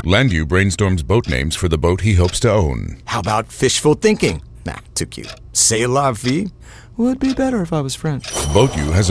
Landu brainstorms boat names for the boat he hopes to own. How about fishful thinking? Nah, too cute. C'est la vie would be better if I was French. Boat U has